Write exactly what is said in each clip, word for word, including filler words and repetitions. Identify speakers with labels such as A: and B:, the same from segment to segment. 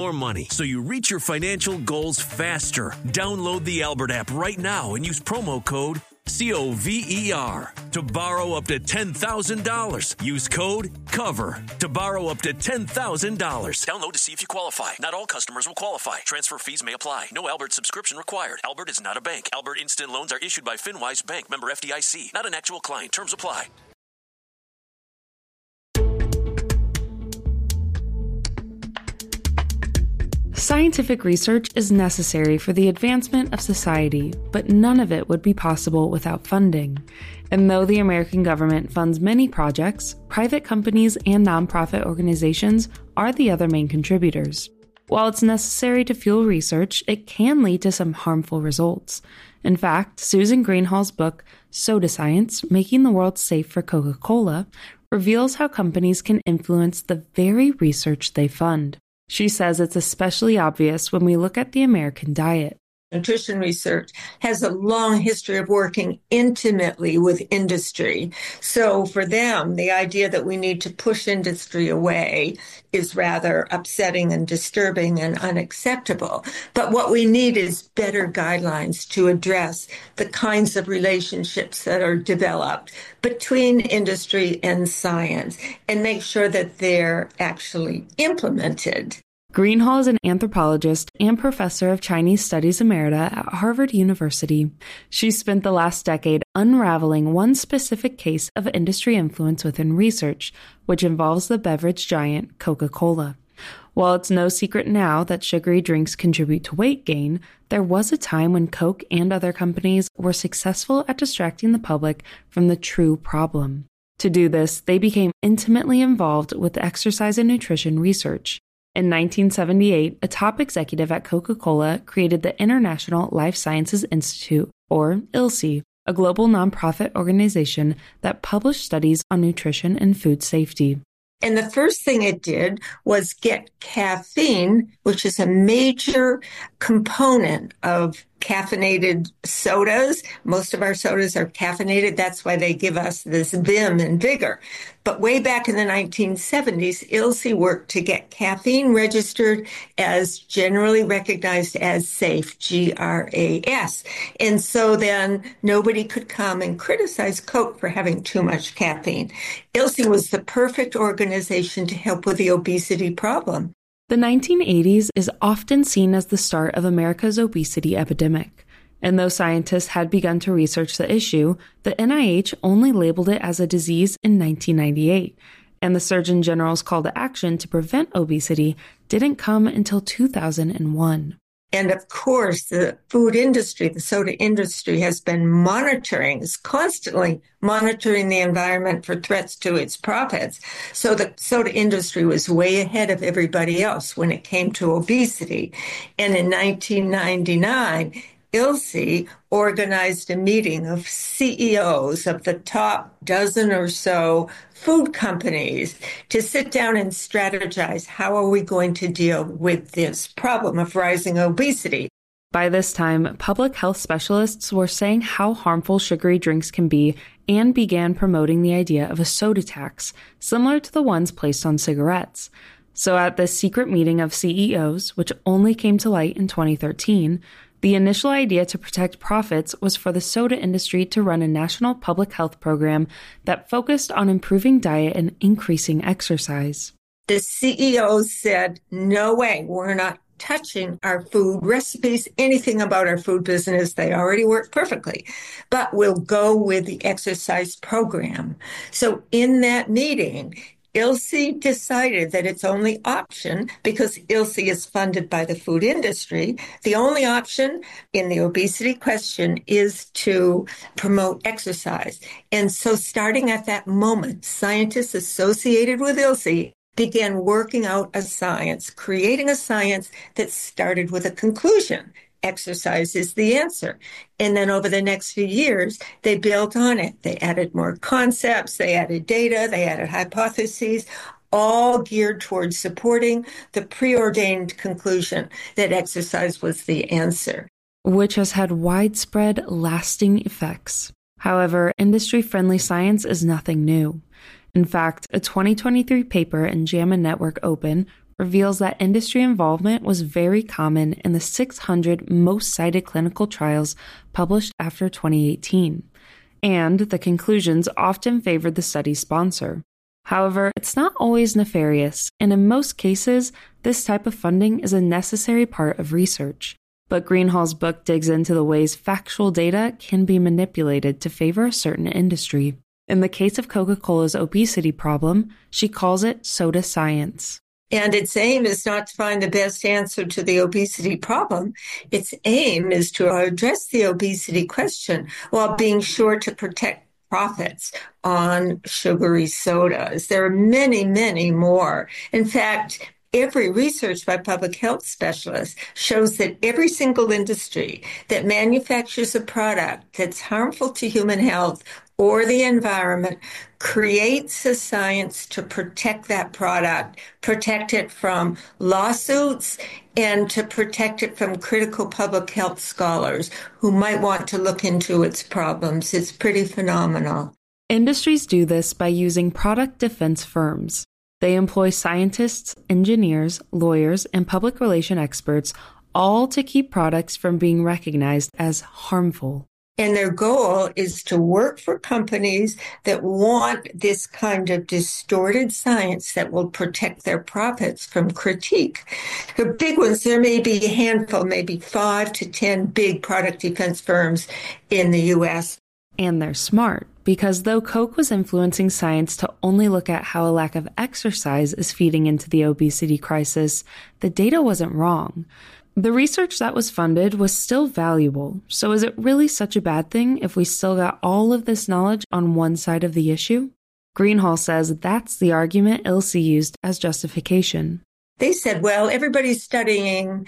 A: more money so you reach your financial goals faster. Download the Albert app right now and use promo code C O V E R to borrow up to ten thousand dollars. Use code COVER to borrow up to ten thousand dollars. Download to see if you qualify. Not all customers will qualify. Transfer fees may apply. No Albert subscription required. Albert is not a bank. Albert Instant Loans are issued by FinWise Bank, member F D I C. Not an actual client. Terms apply.
B: Scientific research is necessary for the advancement of society, but none of it would be possible without funding. And though the American government funds many projects, private companies and nonprofit organizations are the other main contributors. While it's necessary to fuel research, it can lead to some harmful results. In fact, Susan Greenhalgh's book, Soda Science: Making the World Safe for Coca-Cola, reveals how companies can influence the very research they fund. She says it's especially obvious when we look at the American diet.
C: Nutrition research has a long history of working intimately with industry. So for them, the idea that we need to push industry away is rather upsetting and disturbing and unacceptable. But what we need is better guidelines to address the kinds of relationships that are developed between industry and science and make sure that they're actually implemented.
B: Greenhalgh is an anthropologist and professor of Chinese Studies Emerita at Harvard University. She spent the last decade unraveling one specific case of industry influence within research, which involves the beverage giant Coca-Cola. While it's no secret now that sugary drinks contribute to weight gain, there was a time when Coke and other companies were successful at distracting the public from the true problem. To do this, they became intimately involved with exercise and nutrition research. In nineteen seventy-eight, a top executive at Coca-Cola created the International Life Sciences Institute, or I L S I, a global nonprofit organization that published studies on nutrition and food safety.
C: And the first thing it did was get caffeine, which is a major component of caffeinated sodas. Most of our sodas are caffeinated. That's why they give us this vim and vigor. But way back in the nineteen seventies, I L S I worked to get caffeine registered as generally recognized as safe, G R A S. And so then nobody could come and criticize Coke for having too much caffeine. I L S I was the perfect organization to help with the obesity problem.
B: The nineteen eighties is often seen as the start of America's obesity epidemic. And though scientists had begun to research the issue, the N I H only labeled it as a disease in nineteen ninety-eight, and the Surgeon General's call to action to prevent obesity didn't come until two thousand one.
C: And of course, the food industry, the soda industry, has been monitoring, is constantly monitoring the environment for threats to its profits. So the soda industry was way ahead of everybody else when it came to obesity. And in nineteen ninety-nine, I L S I organized a meeting of C E Os of the top dozen or so food companies to sit down and strategize how are we going to deal with this problem of rising obesity.
B: By this time, public health specialists were saying how harmful sugary drinks can be and began promoting the idea of a soda tax, similar to the ones placed on cigarettes. So at this secret meeting of C E Os, which only came to light in twenty thirteen, the initial idea to protect profits was for the soda industry to run a national public health program that focused on improving diet and increasing exercise.
C: The C E Os said, no way, we're not touching our food recipes, anything about our food business. They already work perfectly, but we'll go with the exercise program. So in that meeting, I L S I decided that its only option, because I L S I is funded by the food industry, the only option in the obesity question is to promote exercise. And so starting at that moment, scientists associated with I L S I began working out a science, creating a science that started with a conclusion. Exercise is the answer. And then over the next few years, they built on it. They added more concepts, they added data, they added hypotheses, all geared towards supporting the preordained conclusion that exercise was the answer.
B: Which has had widespread, lasting effects. However, industry-friendly science is nothing new. In fact, a twenty twenty-three paper in JAMA Network Open reveals that industry involvement was very common in the six hundred most cited clinical trials published after twenty eighteen, and the conclusions often favored the study's sponsor. However, it's not always nefarious, and in most cases, this type of funding is a necessary part of research. But Greenhall's book digs into the ways factual data can be manipulated to favor a certain industry. In the case of Coca-Cola's obesity problem, she calls it soda science.
C: And its aim is not to find the best answer to the obesity problem. Its aim is to address the obesity question while being sure to protect profits on sugary sodas. There are many, many more. In fact, every research by public health specialists shows that every single industry that manufactures a product that's harmful to human health or the environment creates a science to protect that product, protect it from lawsuits, and to protect it from critical public health scholars who might want to look into its problems. It's pretty phenomenal.
B: Industries do this by using product defense firms. They employ scientists, engineers, lawyers, and public relation experts, all to keep products from being recognized as harmful.
C: And their goal is to work for companies that want this kind of distorted science that will protect their profits from critique. The big ones, there may be a handful, maybe five to ten big product defense firms in the U S.
B: And they're smart, because though Coke was influencing science to only look at how a lack of exercise is feeding into the obesity crisis, the data wasn't wrong. The research that was funded was still valuable, so is it really such a bad thing if we still got all of this knowledge on one side of the issue? Greenhall says that's the argument I L S I used as justification.
C: They said, well, everybody's studying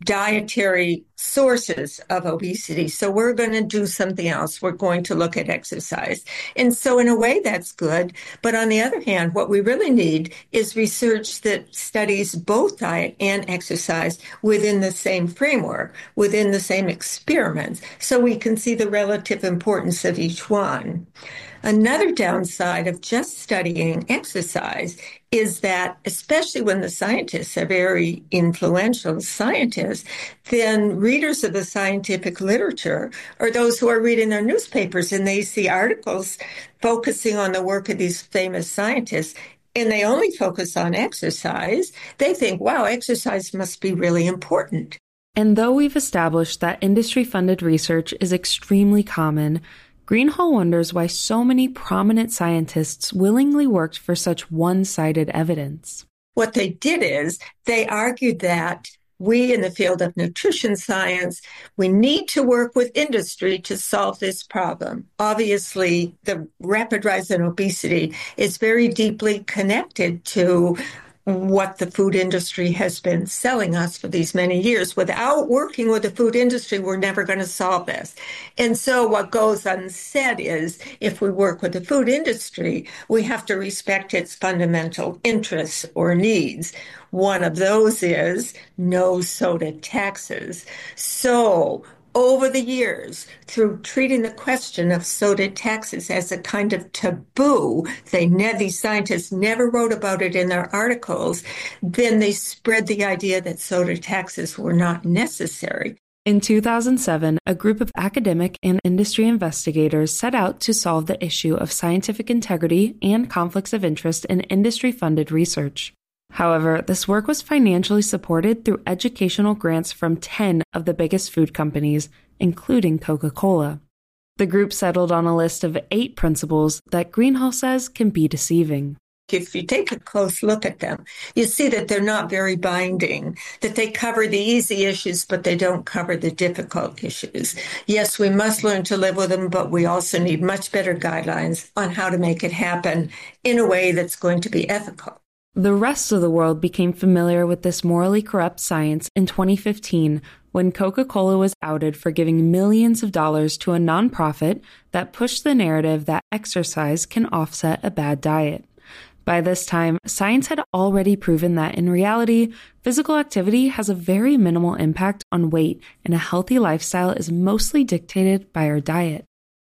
C: dietary sources of obesity, so we're going to do something else. We're going to look at exercise. And so in a way, that's good. But on the other hand, what we really need is research that studies both diet and exercise within the same framework, within the same experiments, so we can see the relative importance of each one. Another downside of just studying exercise is that, especially when the scientists are very influential scientists, then readers of the scientific literature are those who are reading their newspapers and they see articles focusing on the work of these famous scientists, and they only focus on exercise. They think, wow, exercise must be really important.
B: And though we've established that industry-funded research is extremely common, Greenhall wonders why so many prominent scientists willingly worked for such one-sided evidence.
C: What they did is they argued that we in the field of nutrition science, we need to work with industry to solve this problem. Obviously, the rapid rise in obesity is very deeply connected to what the food industry has been selling us for these many years. Without working with the food industry, we're never going to solve this. And so what goes unsaid is, if we work with the food industry, we have to respect its fundamental interests or needs. One of those is no soda taxes. So over the years, through treating the question of soda taxes as a kind of taboo, they ne- these scientists never wrote about it in their articles, then they spread the idea that soda taxes were not necessary.
B: In two thousand seven, a group of academic and industry investigators set out to solve the issue of scientific integrity and conflicts of interest in industry-funded research. However, this work was financially supported through educational grants from ten of the biggest food companies, including Coca-Cola. The group settled on a list of eight principles that Greenhall says can be deceiving.
C: If you take a close look at them, you see that they're not very binding, that they cover the easy issues, but they don't cover the difficult issues. Yes, we must learn to live with them, but we also need much better guidelines on how to make it happen in a way that's going to be ethical.
B: The rest of the world became familiar with this morally corrupt science in twenty fifteen when Coca-Cola was outed for giving millions of dollars to a nonprofit that pushed the narrative that exercise can offset a bad diet. By this time, science had already proven that in reality, physical activity has a very minimal impact on weight, and a healthy lifestyle is mostly dictated by our diet.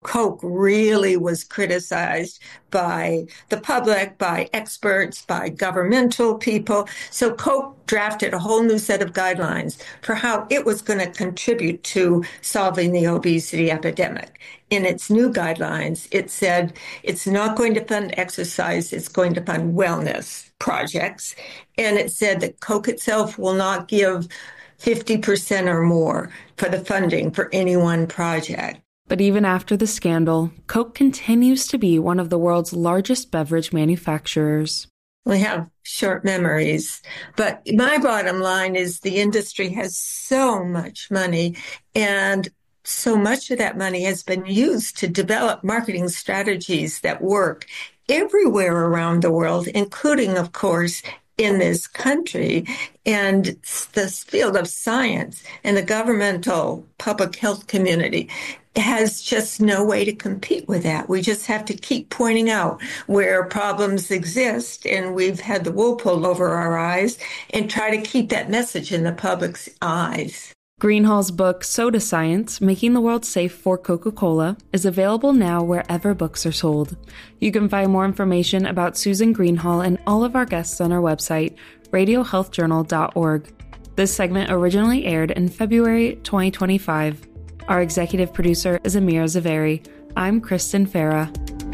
C: Coke really was criticized by the public, by experts, by governmental people. So Coke drafted a whole new set of guidelines for how it was going to contribute to solving the obesity epidemic. In its new guidelines, it said it's not going to fund exercise, it's going to fund wellness projects. And it said that Coke itself will not give fifty percent or more for the funding for any one project.
B: But even after the scandal, Coke continues to be one of the world's largest beverage manufacturers.
C: We have short memories, but my bottom line is the industry has so much money, and so much of that money has been used to develop marketing strategies that work everywhere around the world, including, of course, in this country. And this field of science and the governmental public health community has just no way to compete with that. We just have to keep pointing out where problems exist, and we've had the wool pulled over our eyes, and try to keep that message in the public's eyes.
B: Greenhall's book, Soda Science, Making the World Safe for Coca-Cola, is available now wherever books are sold. You can find more information about Susan Greenhall and all of our guests on our website, radio health journal dot org. This segment originally aired in February twenty twenty-five. Our executive producer is Amira Zaveri. I'm Kristen Farah.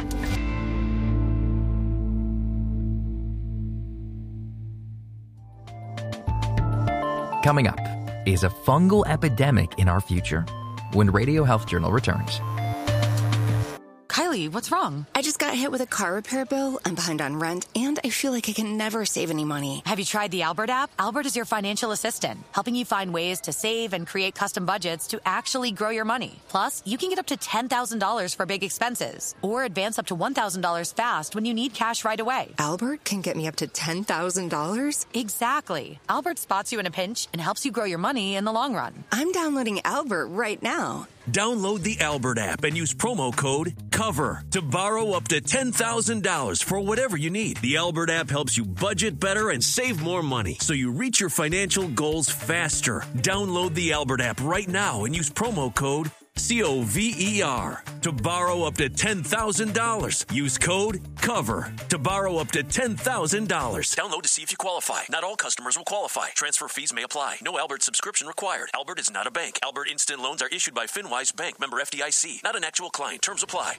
D: Coming up, is a fungal epidemic in our future? When Radio Health Journal returns.
E: Kylie, what's wrong?
F: I just got hit with a car repair bill. I'm behind on rent, and I feel like I can never save any money.
E: Have you tried the Albert app? Albert is your financial assistant, helping you find ways to save and create custom budgets to actually grow your money. Plus, you can get up to ten thousand dollars for big expenses, or advance up to one thousand dollars fast when you need cash right away.
F: Albert can get me up to ten thousand dollars?
E: Exactly. Albert spots you in a pinch and helps you grow your money in the long run.
F: I'm downloading Albert right now.
A: Download the Albert app and use promo code COVER to borrow up to ten thousand dollars for whatever you need. The Albert app helps you budget better and save more money, so you reach your financial goals faster. Download the Albert app right now and use promo code C O V E R to borrow up to ten thousand dollars. Use code COVER to borrow up to ten thousand dollars. Download to see if you qualify. Not all customers will qualify. Transfer fees may apply. No Albert subscription required. Albert is not a bank. Albert Instant Loans are issued by FinWise Bank, member F D I C. Not an actual client. Terms apply.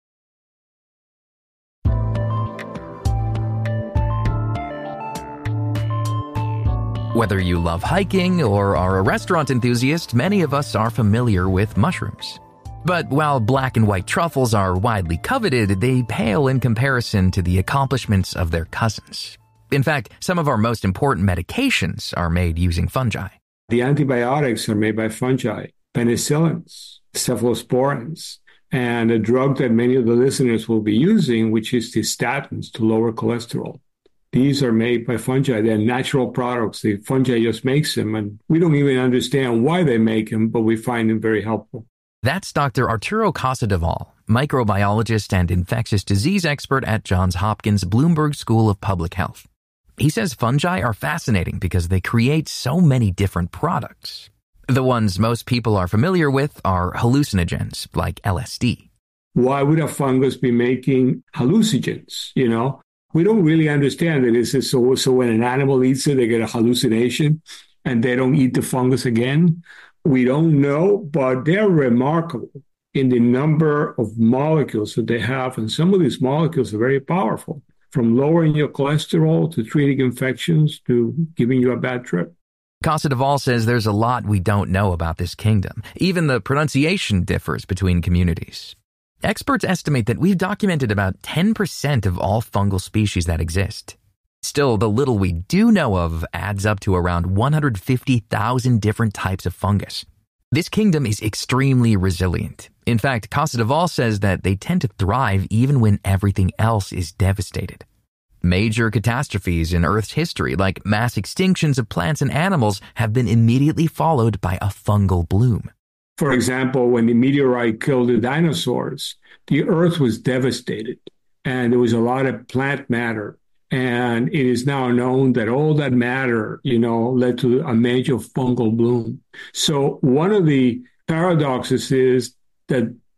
D: Whether you love hiking or are a restaurant enthusiast, many of us are familiar with mushrooms. But while black and white truffles are widely coveted, they pale in comparison to the accomplishments of their cousins. In fact, some of our most important medications are made using fungi.
G: The antibiotics are made by fungi, penicillins, cephalosporins, and a drug that many of the listeners will be using, which is the statins to lower cholesterol. These are made by fungi. They're natural products. The fungi just makes them, and we don't even understand why they make them, but we find them very helpful.
D: That's Doctor Arturo Casadevall, microbiologist and infectious disease expert at Johns Hopkins Bloomberg School of Public Health. He says fungi are fascinating because they create so many different products. The ones most people are familiar with are hallucinogens, like L S D.
G: Why would a fungus be making hallucinogens, you know? We don't really understand it. Is this so, so when an animal eats it, they get a hallucination and they don't eat the fungus again? We don't know, but they're remarkable in the number of molecules that they have. And some of these molecules are very powerful, from lowering your cholesterol to treating infections to giving you a bad trip.
D: Casadevall says there's a lot we don't know about this kingdom. Even the pronunciation differs between communities. Experts estimate that we've documented about ten percent of all fungal species that exist. Still, the little we do know of adds up to around one hundred fifty thousand different types of fungus. This kingdom is extremely resilient. In fact, Casadevall says that they tend to thrive even when everything else is devastated. Major catastrophes in Earth's history, like mass extinctions of plants and animals, have been immediately followed by a fungal bloom.
G: For example, when the meteorite killed the dinosaurs, the Earth was devastated, and there was a lot of plant matter. And it is now known that all that matter, you know, led to a major fungal bloom. So one of the paradoxes is that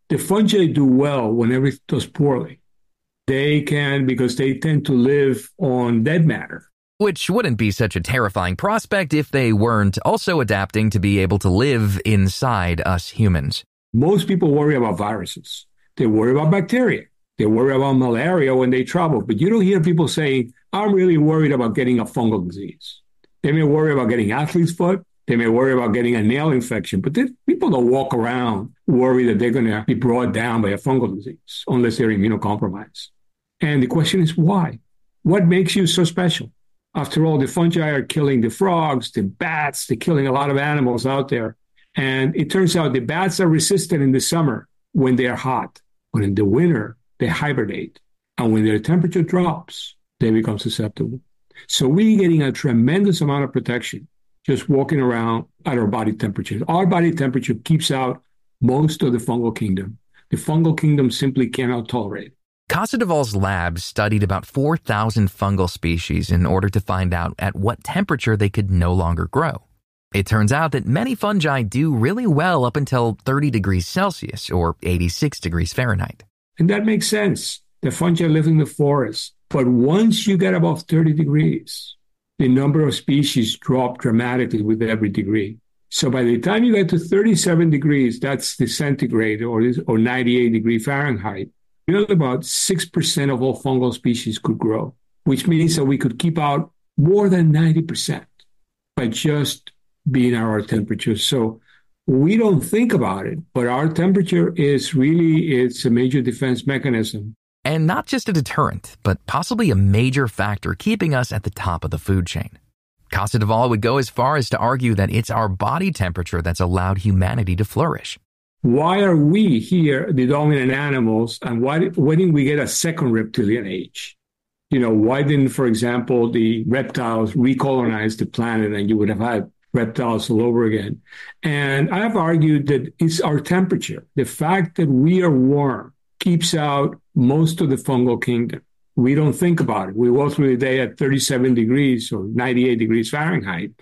G: The fungi do well when everything does poorly. They can because they tend to live on dead matter.
D: Which wouldn't be such a terrifying prospect if they weren't also adapting to be able to live inside us humans.
G: Most people worry about viruses. They worry about bacteria. They worry about malaria when they travel. But you don't hear people saying, I'm really worried about getting a fungal disease. They may worry about getting athlete's foot. They may worry about getting a nail infection. But they, people don't walk around worry that they're going to be brought down by a fungal disease unless they're immunocompromised. And the question is why? What makes you so special? After all, the fungi are killing the frogs, the bats, they're killing a lot of animals out there. And it turns out the bats are resistant in the summer when they are hot. But in the winter, they hibernate. And when their temperature drops, they become susceptible. So we're getting a tremendous amount of protection just walking around at our body temperature. Our body temperature keeps out most of the fungal kingdom. The fungal kingdom simply cannot tolerate it.
D: Casadoval's lab studied about four thousand fungal species in order to find out at what temperature they could no longer grow. It turns out that many fungi do really well up until thirty degrees Celsius or eighty-six degrees Fahrenheit.
G: And that makes sense. The fungi live in the forest. But once you get above thirty degrees, the number of species drop dramatically with every degree. So by the time you get to thirty-seven degrees, that's the centigrade or, or ninety-eight degree Fahrenheit, you know, about six percent of all fungal species could grow, which means that we could keep out more than ninety percent by just being at our temperature. So we don't think about it, but our temperature is really, it's a major defense mechanism.
D: And not just a deterrent, but possibly a major factor keeping us at the top of the food chain. Casadoval would go as far as to argue that it's our body temperature that's allowed humanity to flourish.
G: Why are we here, the dominant animals, and why, why didn't we get a second reptilian age? You know, why didn't, for example, the reptiles recolonize the planet and you would have had reptiles all over again? And I have argued that it's our temperature. The fact that we are warm keeps out most of the fungal kingdom. We don't think about it. We go through the day at thirty-seven degrees or ninety-eight degrees Fahrenheit,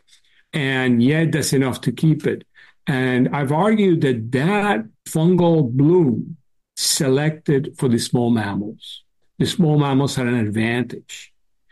G: and yet that's enough to keep it. And I've argued that that fungal bloom selected for the small mammals. The small mammals had an advantage.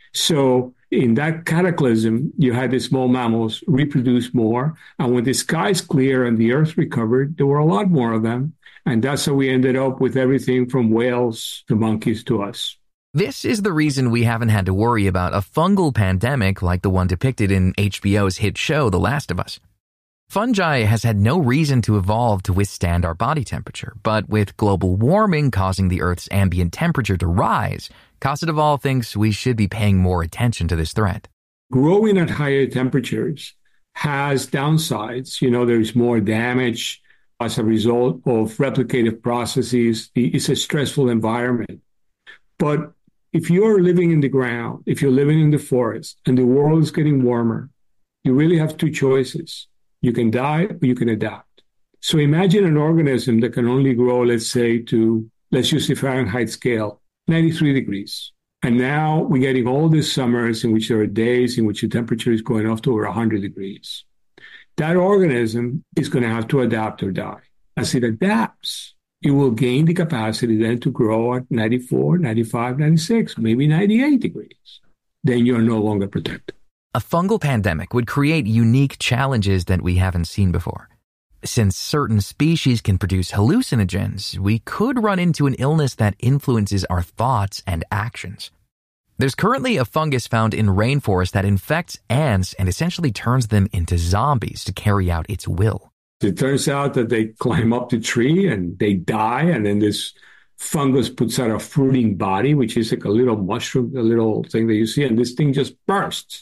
G: So in that cataclysm, you had the small mammals reproduce more. And when the skies clear and the earth recovered, there were a lot more of them. And that's how we ended up with everything from whales to monkeys to us.
D: This is the reason we haven't had to worry about a fungal pandemic like the one depicted in H B O's hit show, The Last of Us. Fungi has had no reason to evolve to withstand our body temperature, but with global warming causing the Earth's ambient temperature to rise, Casadoval thinks we should be paying more attention to this threat.
G: Growing at higher temperatures has downsides. You know, there's more damage as a result of replicative processes. It's a stressful environment. But if you're living in the ground, if you're living in the forest, and the world is getting warmer, you really have two choices. You can die or you can adapt. So imagine an organism that can only grow, let's say, to, let's use the Fahrenheit scale, ninety-three degrees. And now we're getting all these summers in which there are days in which the temperature is going up to over one hundred degrees. That organism is going to have to adapt or die. As it adapts, it will gain the capacity then to grow at ninety-four, ninety-five, ninety-six, maybe ninety-eight degrees. Then you're no longer protected.
D: A fungal pandemic would create unique challenges that we haven't seen before. Since certain species can produce hallucinogens, we could run into an illness that influences our thoughts and actions. There's currently a fungus found in rainforests that infects ants and essentially turns them into zombies to carry out its will.
G: It turns out that they climb up the tree and they die, and then this fungus puts out a fruiting body, which is like a little mushroom, a little thing that you see, and this thing just bursts.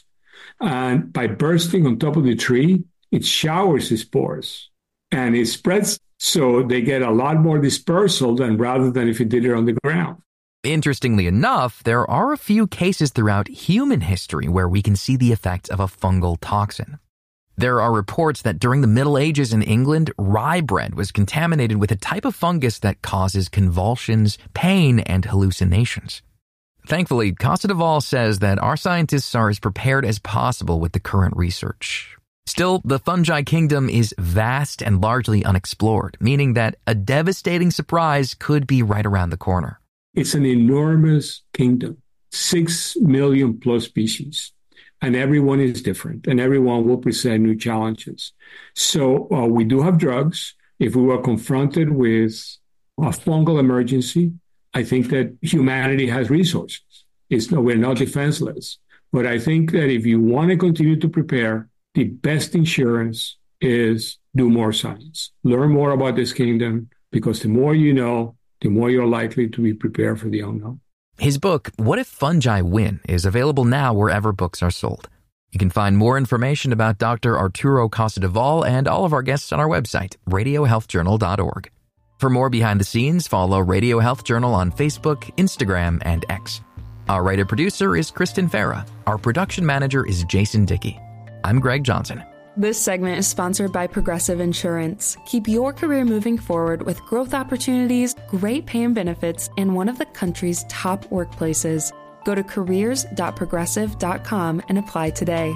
G: And by bursting on top of the tree, it showers the spores and it spreads, so they get a lot more dispersal than rather than if it did it on the ground.
D: Interestingly enough, there are a few cases throughout human history where we can see the effects of a fungal toxin. There are reports that during the Middle Ages in England, rye bread was contaminated with a type of fungus that causes convulsions, pain, and hallucinations. Thankfully, Casadoval says that our scientists are as prepared as possible with the current research. Still, the fungi kingdom is vast and largely unexplored, meaning that a devastating surprise could be right around the corner.
G: It's an enormous kingdom, six million plus species, and everyone is different, and everyone will present new challenges. So uh, we do have drugs. If we were confronted with a fungal emergency, I think that humanity has resources. It's no, we're not defenseless. But I think that if you want to continue to prepare, the best insurance is do more science. Learn more about this kingdom, because the more you know, the more you're likely to be prepared for the unknown.
D: His book, What If Fungi Win, is available now wherever books are sold. You can find more information about Doctor Arturo Casadevall and all of our guests on our website, radio health journal dot org. For more behind the scenes, follow Radio Health Journal on Facebook, Instagram, and X. Our writer-producer is Kristen Farah. Our production manager is Jason Dickey. I'm Greg Johnson.
B: This segment is sponsored by Progressive Insurance. Keep your career moving forward with growth opportunities, great pay and benefits, and one of the country's top workplaces. Go to careers dot progressive dot com and apply today.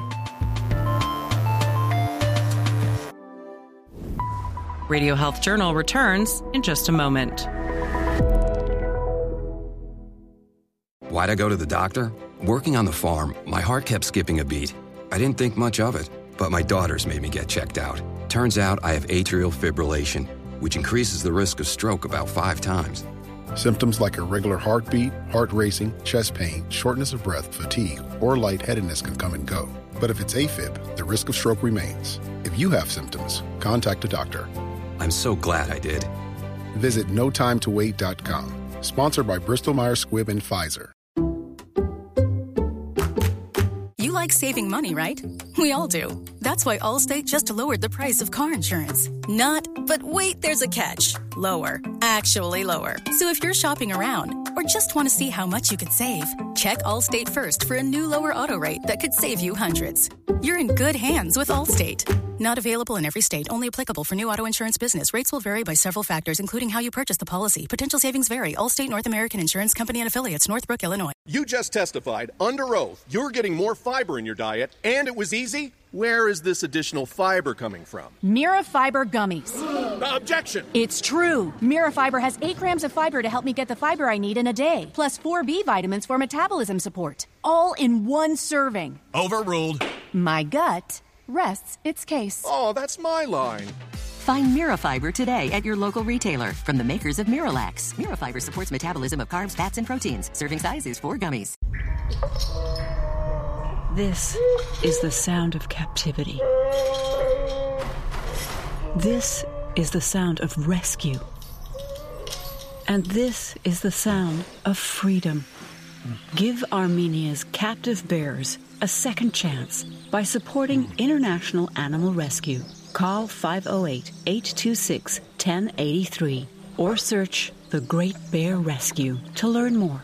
H: Radio Health Journal returns in just a moment.
I: Why'd I go to the doctor? Working on the farm, my heart kept skipping a beat. I didn't think much of it, but my daughters made me get checked out. Turns out I have atrial fibrillation, which increases the risk of stroke about five times.
J: Symptoms like irregular heartbeat, heart racing, chest pain, shortness of breath, fatigue, or lightheadedness can come and go. But if it's AFib, the risk of stroke remains. If you have symptoms, contact a doctor.
I: I'm so glad I did.
J: Visit no time to wait dot com. Sponsored by Bristol Myers Squibb and Pfizer.
F: You like saving money, right? We all do. That's why Allstate just lowered the price of car insurance. Not, but wait, there's a catch. Lower. Actually lower. So if you're shopping around or just want to see how much you could save, check Allstate first for a new lower auto rate that could save you hundreds. You're in good hands with Allstate. Not available in every state. Only applicable for new auto insurance business. Rates will vary by several factors, including how you purchase the policy. Potential savings vary. Allstate North American Insurance Company and affiliates. Northbrook, Illinois.
K: You just testified under oath you're getting more fiber in your diet, and it was easy. Where is this additional fiber coming from?
L: Mira Fiber Gummies.
K: Objection!
L: It's true. Mira Fiber has eight grams of fiber to help me get the fiber I need in a day, plus four B vitamins for metabolism support. All in one serving.
K: Overruled.
L: My gut rests its case.
K: Oh, that's my line.
M: Find Mira Fiber today at your local retailer from the makers of Miralax. Mira Fiber supports metabolism of carbs, fats, and proteins. Serving size is four gummies.
N: This is the sound of captivity. This is the sound of rescue. And this is the sound of freedom. Give Armenia's captive bears a second chance by supporting International Animal Rescue. Call five oh eight, eight two six, one oh eight three or search The Great Bear Rescue to learn more.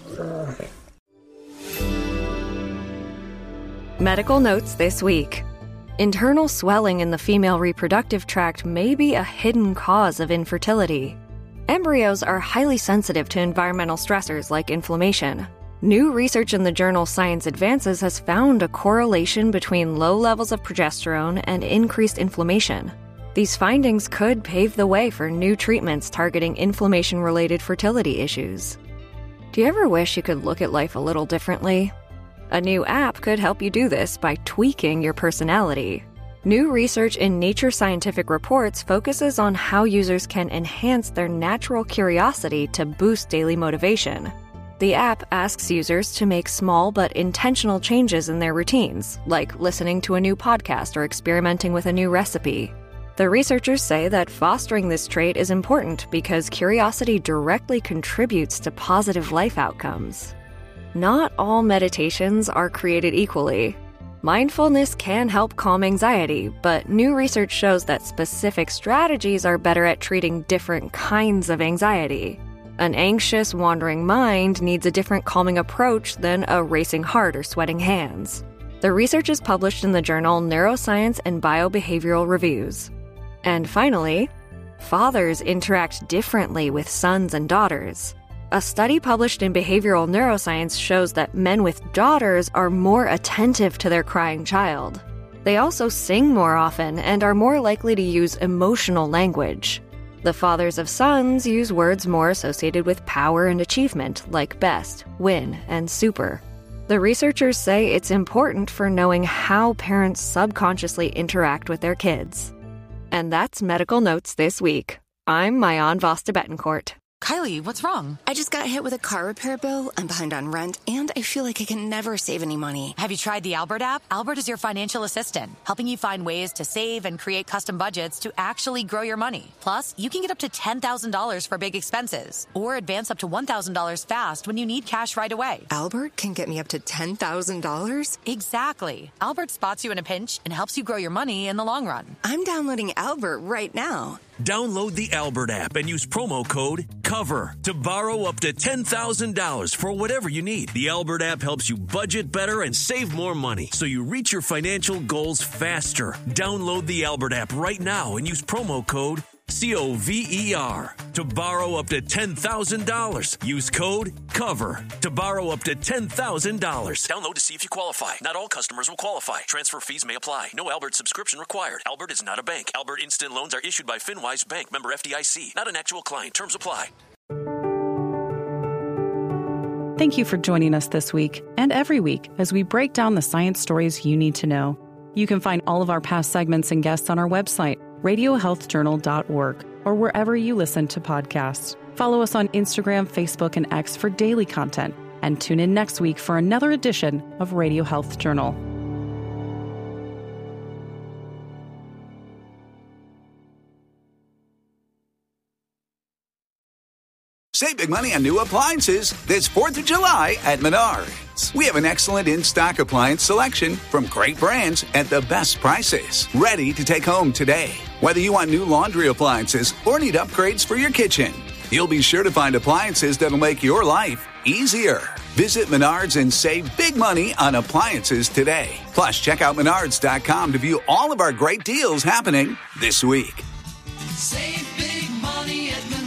O: Medical notes this week. Internal swelling in the female reproductive tract may be a hidden cause of infertility. Embryos are highly sensitive to environmental stressors like inflammation. New research in the journal Science Advances has found a correlation between low levels of progesterone and increased inflammation. These findings could pave the way for new treatments targeting inflammation-related fertility issues. Do you ever wish you could look at life a little differently? A new app could help you do this by tweaking your personality. New research in Nature Scientific Reports focuses on how users can enhance their natural curiosity to boost daily motivation. The app asks users to make small but intentional changes in their routines, like listening to a new podcast or experimenting with a new recipe. The researchers say that fostering this trait is important because curiosity directly contributes to positive life outcomes. Not all meditations are created equally. Mindfulness can help calm anxiety, but new research shows that specific strategies are better at treating different kinds of anxiety. An anxious, wandering mind needs a different calming approach than a racing heart or sweating hands. The research is published in the journal Neuroscience and Biobehavioral Reviews. And finally, fathers interact differently with sons and daughters. A study published in Behavioral Neuroscience shows that men with daughters are more attentive to their crying child. They also sing more often and are more likely to use emotional language. The fathers of sons use words more associated with power and achievement, like best, win, and super. The researchers say it's important for knowing how parents subconsciously interact with their kids. And that's Medical Notes this week. I'm Mayan Vasta Betancourt.
E: Kylie, what's wrong?
P: I just got hit with a car repair bill. I'm behind on rent, and I feel like I can never save any money.
E: Have you tried the Albert app? Albert is your financial assistant, helping you find ways to save and create custom budgets to actually grow your money. Plus, you can get up to ten thousand dollars for big expenses, or advance up to one thousand dollars fast when you need cash right away.
P: Albert can get me up to ten thousand dollars?
E: Exactly. Albert spots you in a pinch and helps you grow your money in the long run.
P: I'm downloading Albert right now.
A: Download the Albert app and use promo code COVER to borrow up to ten thousand dollars for whatever you need. The Albert app helps you budget better and save more money so you reach your financial goals faster. Download the Albert app right now and use promo code C O V E R to borrow up to ten thousand dollars. Use code COVER to borrow up to ten thousand dollars. Download to see if you qualify. Not all customers will qualify. Transfer fees may apply. No Albert subscription required. Albert is not a bank. Albert Instant Loans are issued by FinWise Bank, member F D I C. Not an actual client. Terms apply.
H: Thank you for joining us this week and every week as we break down the science stories you need to know. You can find all of our past segments and guests on our website, radio health journal dot org, or wherever you listen to podcasts. Follow us on Instagram, Facebook, and X for daily content, and tune in next week for another edition of Radio Health Journal.
Q: Save big money on new appliances this fourth of July at Menards. We have an excellent in-stock appliance selection from great brands at the best prices. Ready to take home today. Whether you want new laundry appliances or need upgrades for your kitchen, you'll be sure to find appliances that'll make your life easier. Visit Menards and save big money on appliances today. Plus, check out Menards dot com to view all of our great deals happening this week.
R: Save big money at Menards.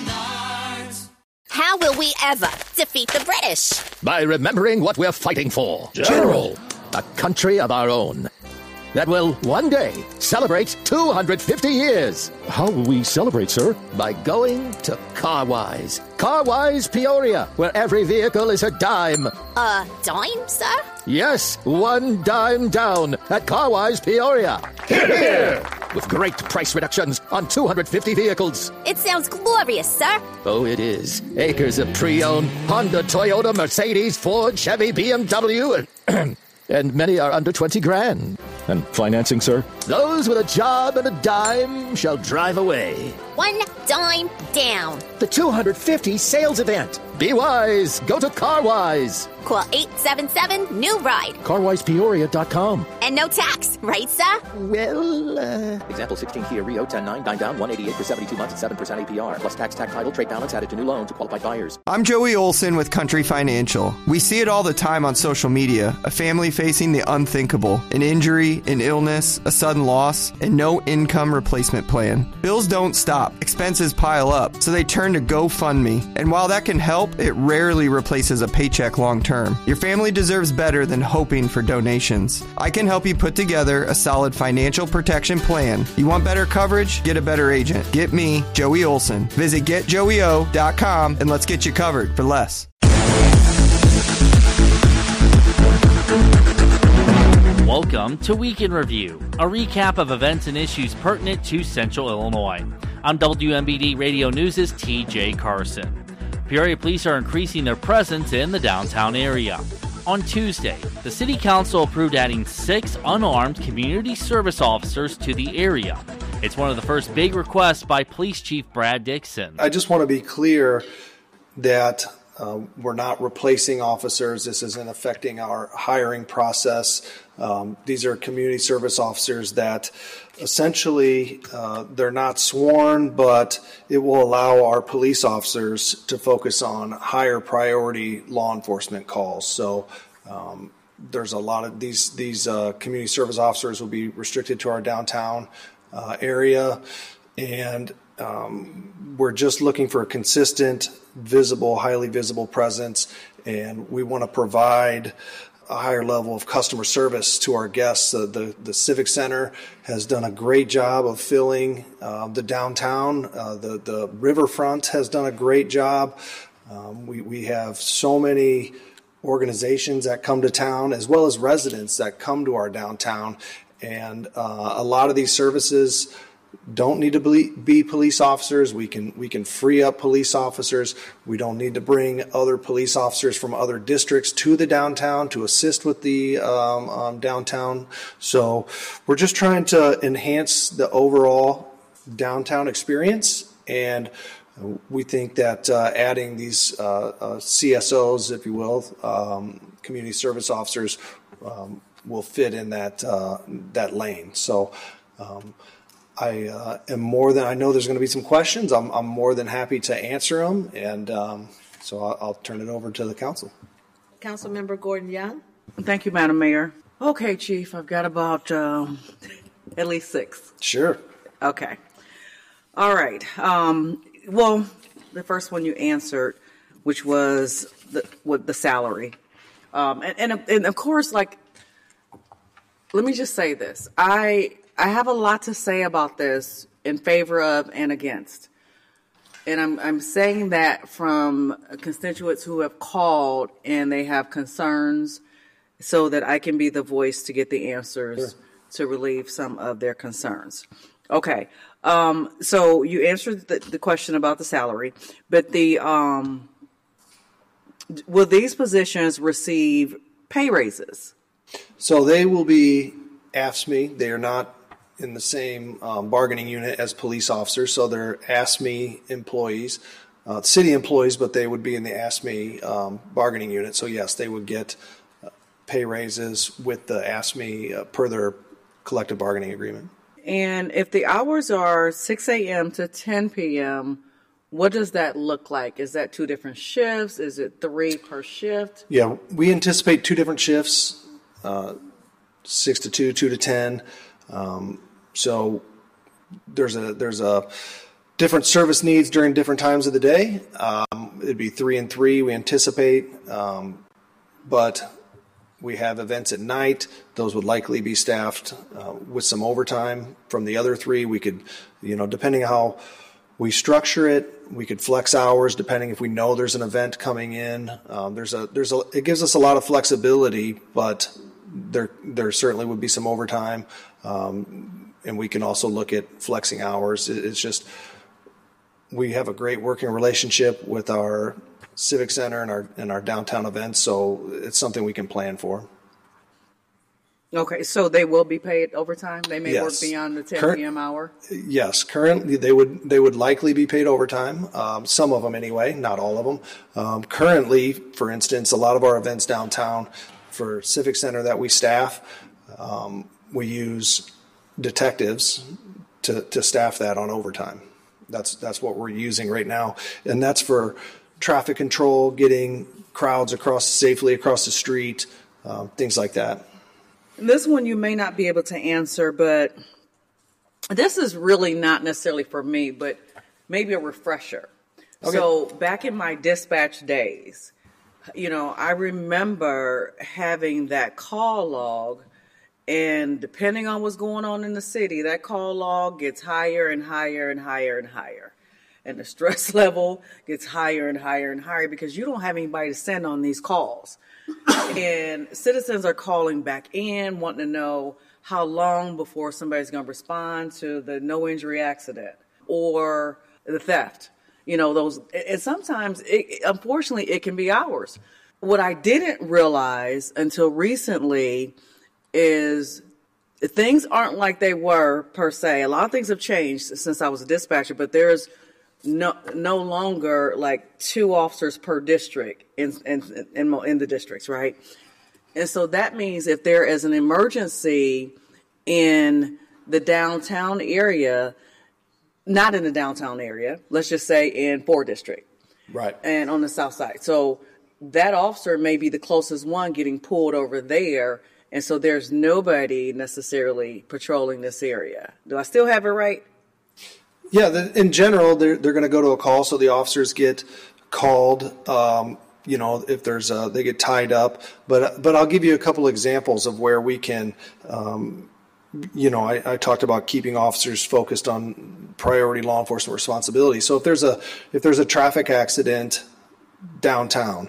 S: How will we ever defeat the British?
T: By remembering what we're fighting for. General. A country of our own. That will one day celebrate two hundred fifty years.
U: How will we celebrate, sir?
T: By going to Carwise. Carwise Peoria, where every vehicle is a dime.
S: A dime, sir?
T: Yes, one dime down at Carwise Peoria.
U: Hear, hear!
T: With great price reductions on two hundred fifty vehicles.
S: It sounds glorious, sir.
T: Oh, it is. Acres of pre-owned Honda, Toyota, Mercedes, Ford, Chevy, B M W, and, and many are under twenty grand.
U: And financing, sir?
T: Those with a job and a dime shall drive away.
S: One dime down.
T: The two hundred fifty sales event. Be wise. Go to Carwise.
S: Call eight seven seven, new ride.
U: Carwise Peoria dot com.
S: And no tax, right, sir?
T: Well, uh...
D: Example sixteen Kia Rio ten nine, nine down, one eighty-eight for seventy-two months at seven percent A P R. Plus tax, tax title, trade balance added to new loan to qualified buyers.
V: I'm Joey Olson with Country Financial. We see it all the time on social media. A family facing the unthinkable. An injury, an illness, a sudden loss, and no income replacement plan. Bills don't stop. Expenses pile up. So they turn to GoFundMe. And while that can help, it rarely replaces a paycheck long term. Your family deserves better than hoping for donations. I can help you put together a solid financial protection plan. You want better coverage? Get a better agent. Get me, Joey Olson. Visit get joey o dot com and let's get you covered for less.
W: Welcome to Week in Review, a recap of events and issues pertinent to Central Illinois. I'm W M B D Radio News' T J Carson. Peoria police are increasing their presence in the downtown area. On Tuesday, the City Council approved adding six unarmed community service officers to the area. It's one of the first big requests by Police Chief Brad Dixon.
X: I just want to be clear that uh, we're not replacing officers. This isn't affecting our hiring process. Um, these are community service officers that essentially uh, they're not sworn, but it will allow our police officers to focus on higher priority law enforcement calls. So um, there's a lot of these these uh, community service officers will be restricted to our downtown uh, area, and um, we're just looking for a consistent, visible, highly visible presence, and we want to provide a higher level of customer service to our guests. Uh, the, the Civic Center has done a great job of filling uh, the downtown. Uh, the, the riverfront has done a great job. Um, we, we have so many organizations that come to town, as well as residents that come to our downtown. And uh, a lot of these services don't need to be, be police officers. We can we can free up police officers. We don't need to bring other police officers from other districts to the downtown to assist with the um, um, downtown. So we're just trying to enhance the overall downtown experience, and we think that uh, adding these uh, uh, C S Os, if you will, um, community service officers, um, will fit in that uh, that lane. So. Um, I uh, am more than, I know there's going to be some questions. I'm, I'm more than happy to answer them. And um, so I'll, I'll turn it over to the council.
B: Councilmember Gordon Young.
C: Thank you, Madam Mayor. Okay, Chief, I've got about um, at least six.
X: Sure.
C: Okay. All right. Um, well, the first one you answered, which was the, what the salary. Um, and, and, and of course, like, let me just say this. I, I have a lot to say about this in favor of and against. And I'm I'm saying that from constituents who have called and they have concerns so that I can be the voice to get the answers sure. to relieve some of their concerns. Okay. Um, so you answered the, the question about the salary, but the um, will these positions receive pay raises?
X: So they will be A F S C M E. They are not in the same um, bargaining unit as police officers, so they're A F S C M E employees, uh, city employees, but they would be in the A F S C M E um, bargaining unit. So yes, they would get uh, pay raises with the A F S C M E uh, per their collective bargaining agreement.
C: And if the hours are six a.m. to ten p.m., what does that look like? Is that two different shifts? Is it three per shift?
X: Yeah, we anticipate two different shifts, uh, six to two, two to ten. Um, so there's a there's a different service needs during different times of the day. Um, it'd be three and three, we anticipate, um, but we have events at night. Those would likely be staffed uh, with some overtime from the other three. We could, you know, depending on how we structure it, we could flex hours depending if we know there's an event coming in. Um, there's a there's a it gives us a lot of flexibility, but there there certainly would be some overtime. Um, and we can also look at flexing hours. It's just, we have a great working relationship with our Civic Center and our and our downtown events, so it's something we can plan for.
C: Okay, so they will be paid overtime? They may
X: yes.
C: work beyond the ten
X: Current,
C: p.m. hour?
X: Yes, currently they would they would likely be paid overtime, um, some of them anyway, not all of them. Um, currently, for instance, a lot of our events downtown for Civic Center that we staff, um, we use detectives to, to staff that on overtime. That's that's what we're using right now, and that's for traffic control, getting crowds across safely across the street, uh, things like that.
C: This one you may not be able to answer, but this is really not necessarily for me, but maybe a refresher. Okay. So back in my dispatch days, you know, I remember having that call log. And depending on what's going on in the city, that call log gets higher and higher and higher and higher. And the stress level gets higher and higher and higher because you don't have anybody to send on these calls. And citizens are calling back in, wanting to know how long before somebody's going to respond to the no injury accident or the theft. You know, those, and sometimes, it, unfortunately, it can be hours. What I didn't realize until recently is things aren't like they were per se. A lot of things have changed since I was a dispatcher, but there's no no longer like two officers per district in in in, in the districts, right? And so that means if there is an emergency in the downtown area, not in the downtown area, let's just say in Ford District,
X: right,
C: and on the south side, so that officer may be the closest one getting pulled over there. And so there's nobody necessarily patrolling this area. Do I still have it right?
X: Yeah, the, in general, they're, they're going to go to a call, so the officers get called um, you know, if there's a, they get tied up. But but I'll give you a couple examples of where we can, um, you know, I, I talked about keeping officers focused on priority law enforcement responsibility. So if there's a if there's a traffic accident downtown,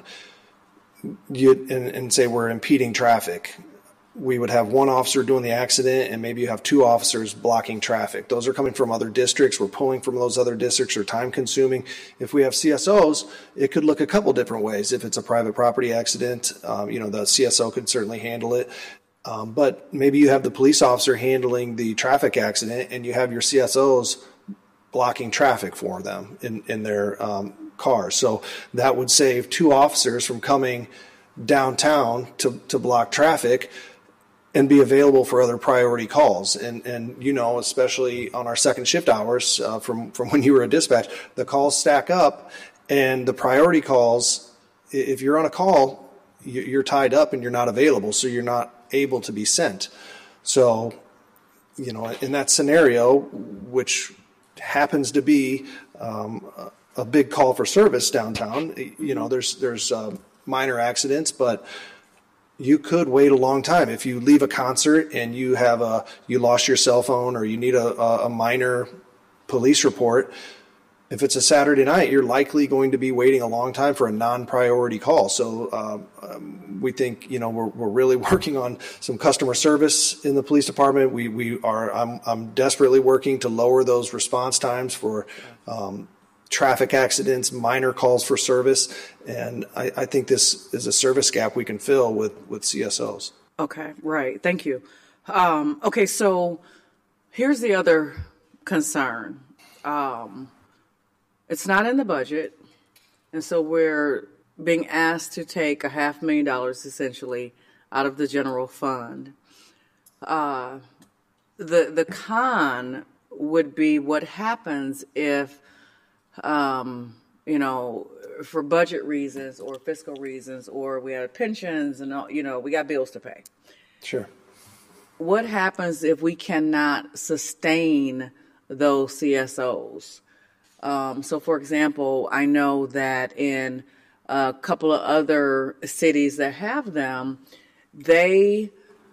X: you and, and say we're impeding traffic, we would have one officer doing the accident and maybe you have two officers blocking traffic. Those are coming from other districts. We're pulling from those other districts. They're time consuming. If we have C S Os, it could look a couple different ways. If it's a private property accident, um, you know, the C S O could certainly handle it. Um, but maybe you have the police officer handling the traffic accident and you have your C S Os blocking traffic for them in, in their um, cars. So that would save two officers from coming downtown to, to block traffic and be available for other priority calls. And, and you know, especially on our second shift hours uh, from, from when you were a dispatch, the calls stack up and the priority calls, if you're on a call, you're tied up and you're not available, so you're not able to be sent. So, you know, in that scenario, which happens to be um, a big call for service downtown, you know, there's, there's uh, minor accidents, but you could wait a long time. If you leave a concert and you have a, you lost your cell phone or you need a, a minor police report, if it's a Saturday night, you're likely going to be waiting a long time for a non-priority call. So uh, um, we think, you know, we're, we're really working on some customer service in the police department. We we are. I'm I'm desperately working to lower those response times for um, traffic accidents, minor calls for service, and I, I think this is a service gap we can fill with with C S Os.
C: Okay, right. Thank you. Um, okay, so here's the other concern. Um, It's not in the budget, and so we're being asked to take a half million dollars essentially out of the general fund. Uh, the the con would be what happens if, um, you know, for budget reasons or fiscal reasons, or we have pensions and all, you know, we got bills to pay.
X: Sure.
C: What happens if we cannot sustain those C S Os? Um, so, for example, I know that in a couple of other cities that have them, they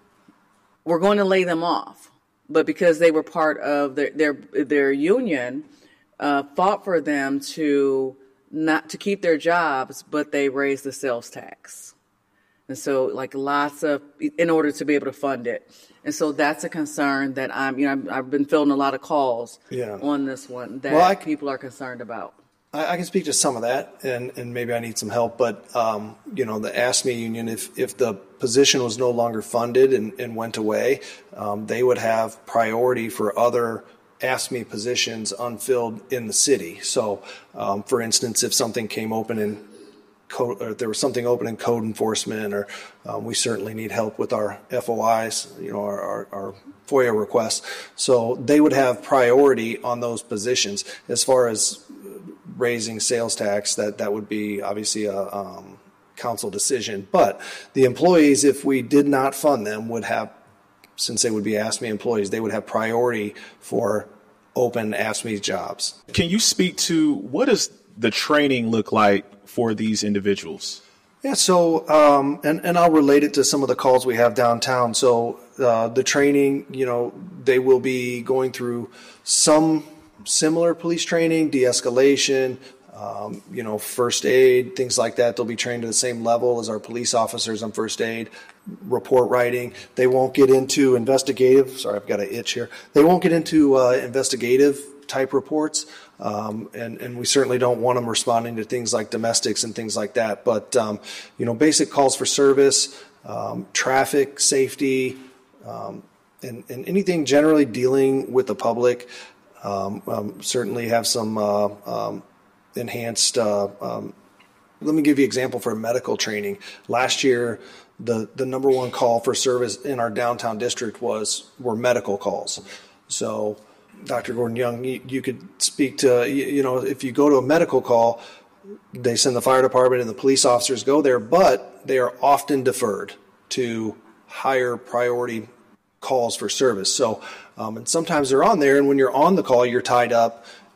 C: were going to lay them off, but because they were part of their their, their union, uh, fought for them to not to keep their jobs, but they raised the sales tax, and so like lots of in order to be able to fund it. And so that's a concern that I'm, you know, I've been fielding a lot of calls yeah. on this one that well, I, people are concerned about.
X: I, I can speak to some of that, and, and maybe I need some help. But, um, you know, the AFSCME union, if, if the position was no longer funded and, and went away, um, they would have priority for other AFSCME positions unfilled in the city. So, um, for instance, if something came open in Code, or if there was something open in code enforcement, or um, we certainly need help with our F O Is, you know, our, our, our FOIA requests. So they would have priority on those positions. As far as raising sales tax, that, that would be obviously a um, council decision. But the employees, if we did not fund them, would have, since they would be AFSCME employees, they would have priority for open AFSCME jobs.
F: Can you speak to what does the training look like for these individuals?
X: Yeah, so, um, and, and I'll relate it to some of the calls we have downtown. So uh, the training, you know, they will be going through some similar police training, de-escalation, um, you know, first aid, things like that. They'll be trained at the same level as our police officers on first aid, report writing. They won't get into investigative, sorry, I've got an itch here. They won't get into uh, investigative type reports. Um, and, and we certainly don't want them responding to things like domestics and things like that. But, um, you know, basic calls for service, um, traffic, safety, um, and, and anything generally dealing with the public, um, um, certainly have some uh, um, enhanced, uh, um, let me give you an example for medical training. Last year, the, the number one call for service in our downtown district was were medical calls. So, Doctor Gordon Young, you, you could speak to, you, you know, if you go to a medical call, they send the fire department and the police officers go there, but they are often deferred to higher priority calls for service. So, um, and sometimes they're on there, and when you're on the call, you're tied up.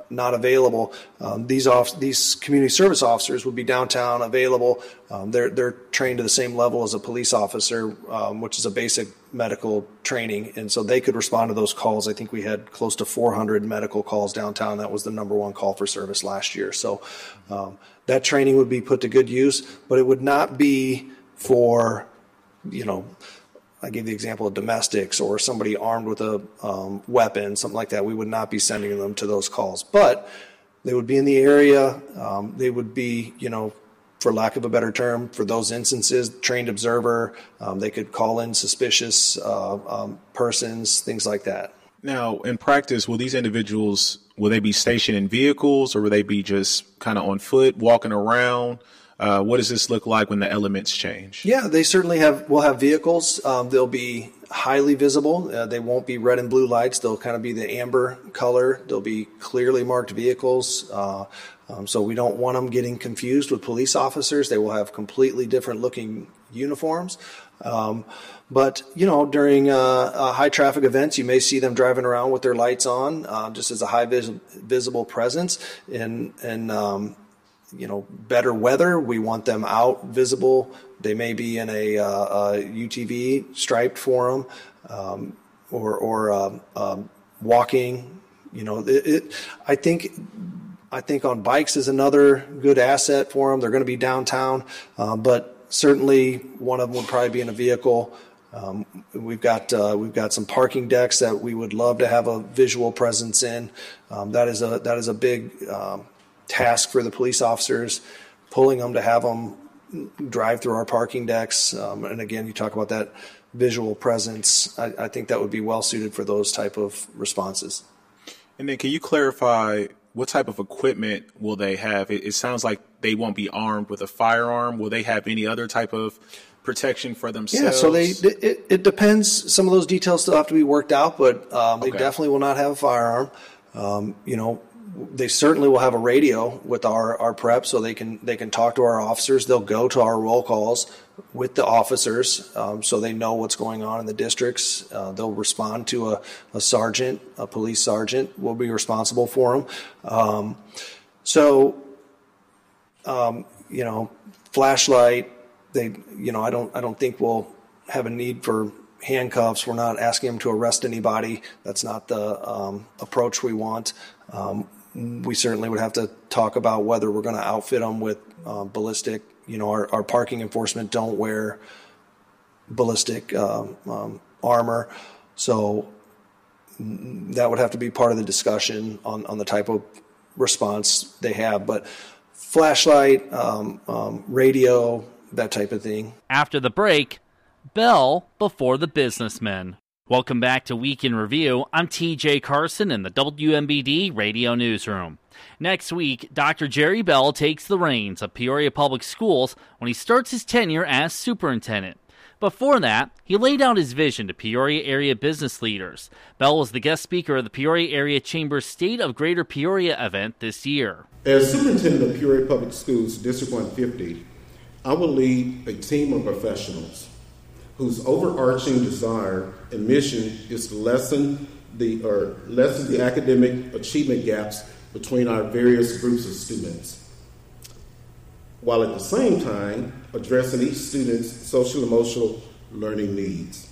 X: not available. Um, these off, these community service officers would be downtown available. Um, they're they're trained to the same level as a police officer, um, which is a basic medical training, and so they could respond to those calls. I think we had close to four hundred medical calls downtown. That was the number one call for service last year. So um, that training would be put to good use, but it would not be for, you know, I gave the example of domestics or somebody armed with a um, weapon, something like that. We would not be sending them to those calls, but they would be in the area. Um, they would be, you know, for lack of a better term, for those instances, trained observer. Um, they could call in suspicious uh, um, persons, things like that.
F: Now, in practice, will these individuals, will they be stationed in vehicles, or will they be just kind of on foot, walking around? Uh, what does this look like when the elements change?
X: Yeah, they certainly have will have vehicles. Um, they'll be highly visible. Uh, they won't be red and blue lights. They'll kind of be the amber color. They'll be clearly marked vehicles. Uh, um, so we don't want them getting confused with police officers. They will have completely different looking uniforms. Um, but, you know, during uh, uh, high traffic events, you may see them driving around with their lights on, uh, just as a high vis- visible presence. And, and um, you know, better weather, we want them out visible. They may be in a, uh, a U T V striped for them, um, or, or um, um, walking. You know, it, it, I think I think on bikes is another good asset for them. They're going to be downtown, uh, but certainly one of them would probably be in a vehicle. Um, we've got uh, we've got some parking decks that we would love to have a visual presence in. Um, that is a that is a big um, task for the police officers, pulling them to have them drive through our parking decks. Um, and again, you talk about that visual presence. I, I think that would be well suited for those type of responses.
F: And then can you clarify what type of equipment will they have? It, it sounds like they won't be armed with a firearm. Will they have any other type of protection for themselves?
X: Yeah, so they it, it depends. Some of those details still have to be worked out, but um, they
F: Okay.
X: definitely will not have a firearm. Um, you know, they certainly will have a radio with our, our prep, so they can they can talk to our officers. They'll go to our roll calls with the officers, um, so they know what's going on in the districts. Uh, they'll respond to a, a sergeant, a police sergeant will be responsible for them. Um, so, um, you know, flashlight. They, you know, I don't I don't think we'll have a need for handcuffs. We're not asking them to arrest anybody. That's not the um, approach we want. Um, we certainly would have to talk about whether we're going to outfit them with uh, ballistic. You know, our, our parking enforcement don't wear ballistic um, um, armor, so that would have to be part of the discussion on, on the type of response they have. But flashlight, um, um, radio, that type of thing.
W: After the break, Bell before the businessmen. Welcome back to Week in Review. I'm T J Carson in the W M B D Radio Newsroom. Next week, Doctor Jerry Bell takes the reins of Peoria Public Schools when he starts his tenure as superintendent. Before that, he laid out his vision to Peoria area business leaders. Bell was the guest speaker of the Peoria Area Chamber's State of Greater Peoria event this year.
G: As superintendent of Peoria Public Schools, District one fifty, I will lead a team of professionals whose overarching desire and mission is to lessen the or lessen the academic achievement gaps between our various groups of students, while at the same time addressing each student's social and emotional learning needs.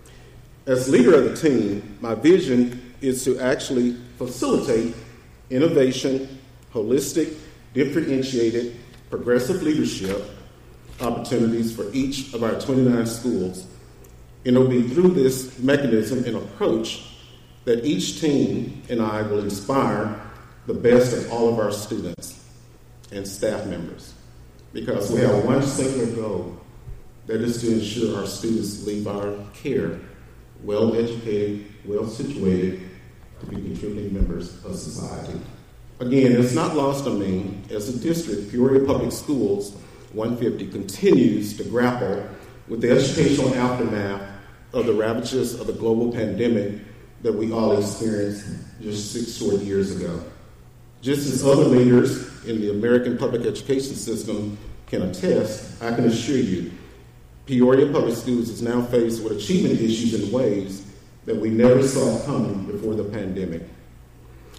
G: As leader of the team, my vision is to actually facilitate innovation, holistic, differentiated, progressive leadership opportunities for each of our twenty-nine schools. And it will be through this mechanism and approach that each team and I will inspire the best of all of our students and staff members, because we have one singular goal, that is to ensure our students leave our care well-educated, well-situated to be contributing members of society. Again, it's not lost on me, as a district, Peoria Public Schools one fifty continues to grapple with the educational aftermath of the ravages of the global pandemic that we all experienced just six short years ago. Just as other leaders in the American public education system can attest, I can assure you, Peoria Public Schools is now faced with achievement issues in ways that we never saw coming before the pandemic.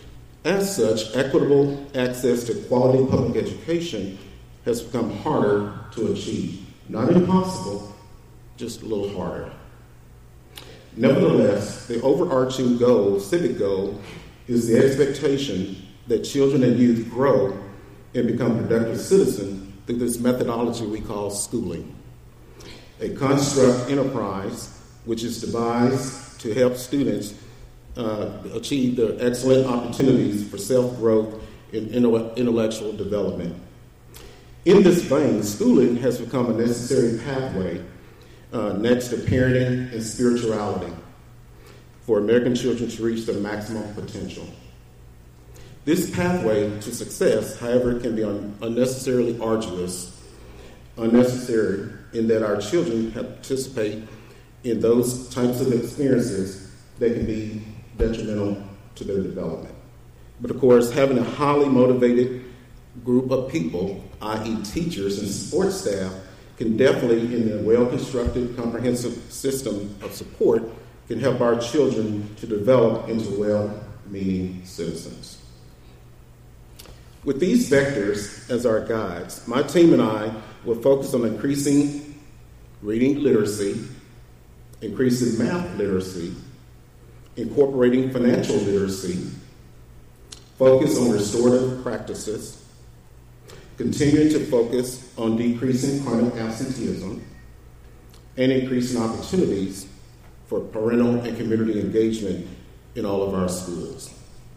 G: As such, equitable access to quality public education has become harder to achieve. Not impossible, just a little harder. Nevertheless, the overarching goal, civic goal, is the expectation that children and youth grow and become productive citizens through this methodology we call schooling, a construct enterprise which is devised to help students uh, achieve the excellent opportunities for self-growth and intellectual development. In this vein, schooling has become a necessary pathway uh, next to parenting and spirituality for American children to reach their maximum potential. This pathway to success, however, can be un- unnecessarily arduous, unnecessary in that our children participate in those types of experiences that can be detrimental to their development. But of course, having a highly motivated group of people, that is teachers and support staff, can definitely, in a well-constructed, comprehensive system of support, can help our children to develop into well-meaning citizens. With these vectors as our guides, my team and I will focus on increasing reading literacy, increasing math literacy, incorporating financial literacy, focus on restorative practices, continuing to focus on decreasing chronic absenteeism, and increasing opportunities for parental and community engagement in all of our schools.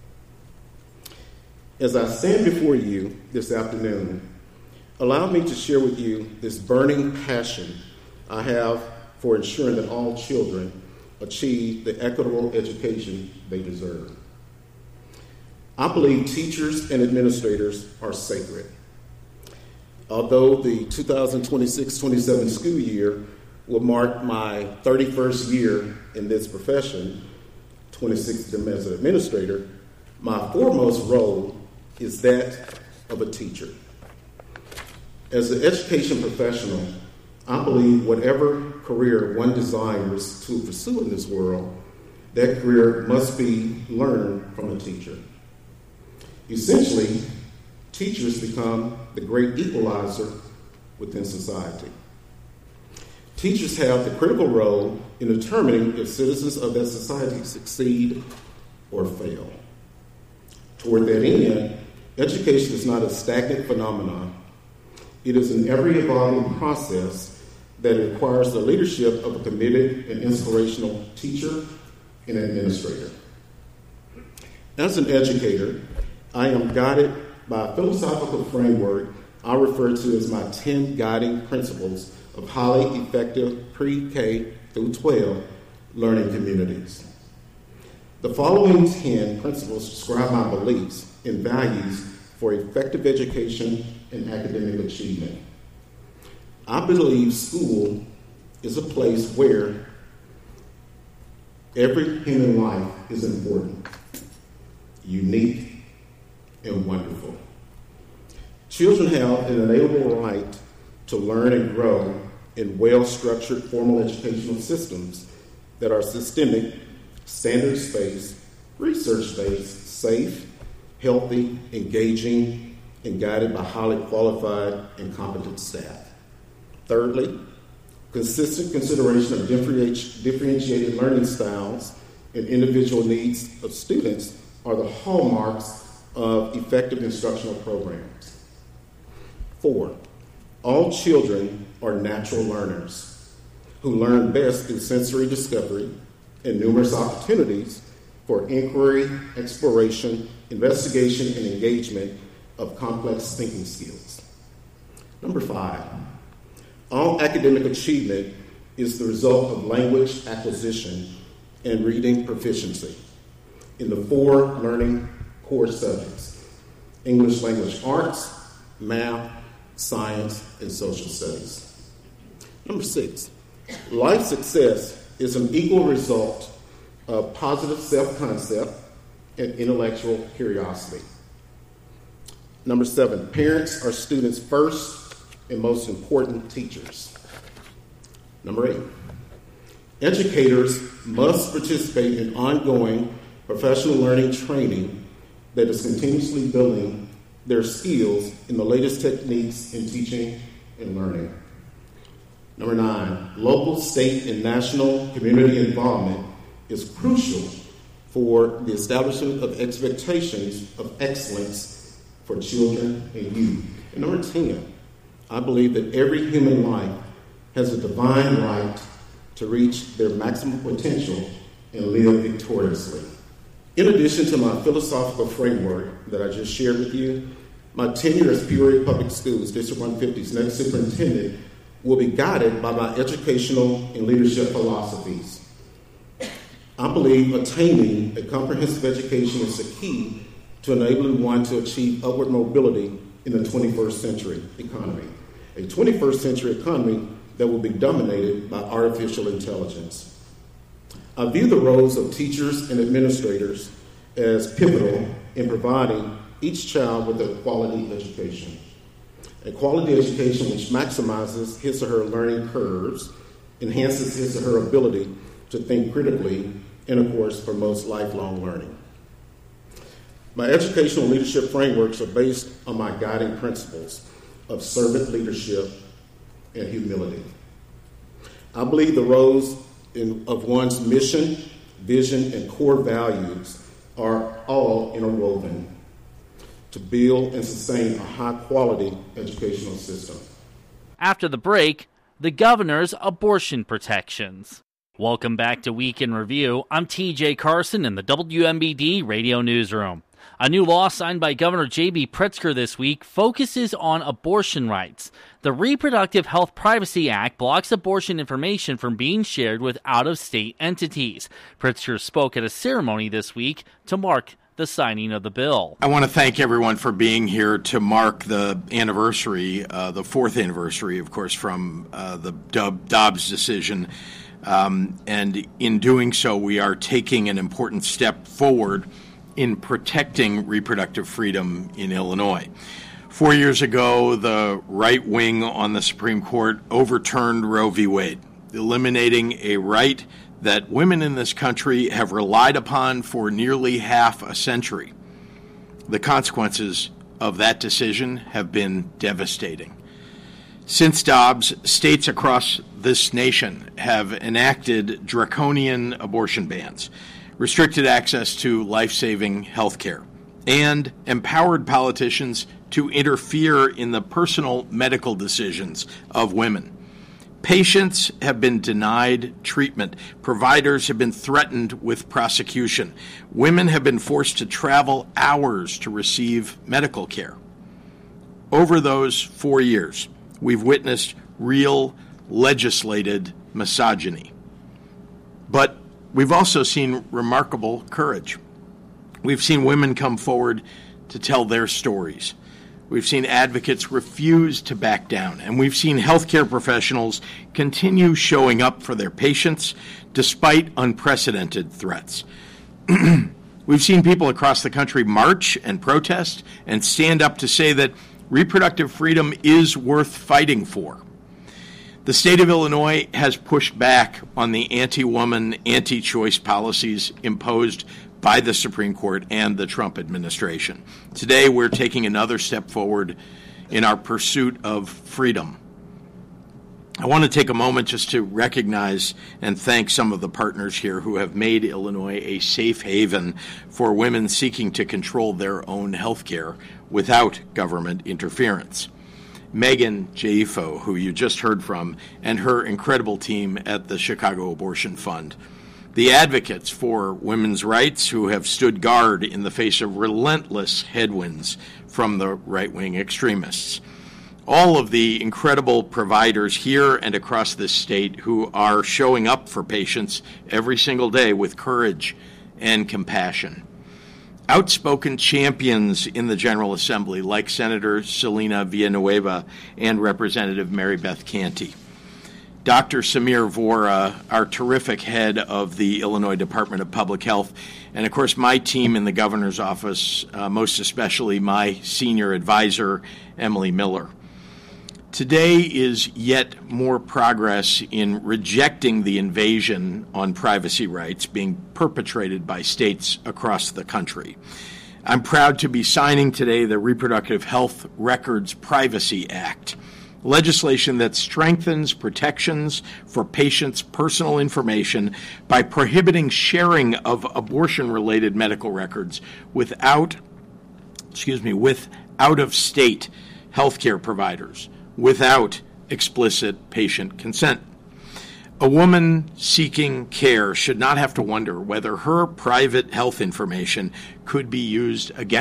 G: As I stand before you this afternoon, allow me to share with you this burning passion I have for ensuring that all children achieve the equitable education they deserve. I believe teachers and administrators are sacred. Although the two thousand twenty-six twenty-seven school year will mark my thirty-first year in this profession, twenty-sixth as an administrator, my foremost role is that of a teacher. As an education professional, I believe whatever career one desires to pursue in this world, that career must be learned from a teacher. Essentially, teachers become the great equalizer within society. Teachers have the critical role in determining if citizens of that society succeed or fail. Toward that end, education is not a stagnant phenomenon. It is an ever-evolving process that requires the leadership of a committed and inspirational teacher and administrator. As an educator, I am guided by a philosophical framework I refer to as my ten guiding principles of highly effective pre-K through twelve learning communities. The following ten principles describe my beliefs and values for effective education and academic achievement. I believe school is a place where every human life is important, unique, and wonderful. Children have an inalienable right to learn and grow in well-structured formal educational systems that are systemic, standards-based, research-based, safe, healthy, engaging, and guided by highly qualified and competent staff. Thirdly, consistent consideration of differentiated learning styles and individual needs of students are the hallmarks of effective instructional programs. Four, all children are natural learners who learn best through sensory discovery and numerous opportunities for inquiry, exploration, investigation, and engagement of complex thinking skills. Number five, all academic achievement is the result of language acquisition and reading proficiency in the four learning core subjects: English language arts, math, science, and social studies. Number six, life success is an equal result of positive self-concept and intellectual curiosity. Number seven, parents are students' first and most important teachers. Number eight, educators must participate in ongoing professional learning training that is continuously building their skills in the latest techniques in teaching and learning. Number nine, local, state, and national community involvement is crucial for the establishment of expectations of excellence for children and youth. And number ten, I believe that every human life has a divine right to reach their maximum potential and live victoriously. In addition to my philosophical framework that I just shared with you, my tenure as Peoria Public Schools District one fifty's next superintendent will be guided by my educational and leadership philosophies. I believe attaining a comprehensive education is the key to enabling one to achieve upward mobility in the twenty-first century economy, a twenty-first century economy that will be dominated by artificial intelligence. I view the roles of teachers and administrators as pivotal in providing each child with a quality education. A quality education which maximizes his or her learning curves, enhances his or her ability to think critically, and of course promotes lifelong learning. My educational leadership frameworks are based on my guiding principles of servant leadership and humility. I believe the roles in, of one's mission, vision, and core values are all interwoven to build and sustain a high-quality educational system.
W: After the break, the governor's abortion protections. Welcome back to Week in Review. I'm T J Carson in the W M B D Radio Newsroom. A new law signed by Governor J B Pritzker this week focuses on abortion rights. The Reproductive Health Privacy Act blocks abortion information from being shared with out-of-state entities. Pritzker spoke at a ceremony this week to mark the signing of the bill.
I: I want to thank everyone for being here to mark the anniversary, uh, the fourth anniversary, of course, from uh, the Dobbs decision. Um, and in doing so, we are taking an important step forward in protecting reproductive freedom in Illinois. Four years ago, the right wing on the Supreme Court overturned Roe v. Wade, eliminating a right that women in this country have relied upon for nearly half a century. The consequences of that decision have been devastating. Since Dobbs, states across this nation have enacted draconian abortion bans, restricted access to life-saving health care, and empowered politicians to interfere in the personal medical decisions of women. Patients have been denied treatment. Providers have been threatened with prosecution. Women have been forced to travel hours to receive medical care. Over those four years, we've witnessed real legislated misogyny. But we've also seen remarkable courage. We've seen women come forward to tell their stories. We've seen advocates refuse to back down, and we've seen healthcare professionals continue showing up for their patients despite unprecedented threats. We've seen people across the country march and protest and stand up to say that reproductive freedom is worth fighting for. The state of Illinois has pushed back on the anti-woman, anti-choice policies imposed by the Supreme Court and the Trump administration. Today, we're taking another step forward in our pursuit of freedom. I want to take a moment just to recognize and thank some of the partners here who have made Illinois a safe haven for women seeking to control their own health care without government interference. Megan Jaifo, who you just heard from, and her incredible team at the Chicago Abortion Fund. The advocates for women's rights who have stood guard in the face of relentless headwinds from the right-wing extremists. All of the incredible providers here and across this state who are showing up for patients every single day with courage and compassion. Outspoken champions in the General Assembly like Senator Selena Villanueva and Representative Mary Beth Canty. Doctor Samir Vora, our terrific head of the Illinois Department of Public Health, and of course my team in the governor's office, uh, most especially my senior advisor, Emily Miller. Today is yet more progress in rejecting the invasion on privacy rights being perpetrated by states across the country. I'm proud to be signing today the Reproductive Health Records Privacy Act, legislation that strengthens protections for patients' personal information by prohibiting sharing of abortion-related medical records without, excuse me, with out-of-state healthcare providers, without explicit patient consent. A woman seeking care should not have to wonder whether her private health information could be used against